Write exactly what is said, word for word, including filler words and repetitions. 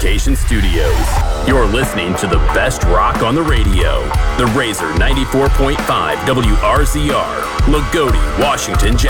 Communication Studios. You're listening to the best rock on the radio. The Razor ninety-four point five W R Z R, Lagodi, Washington,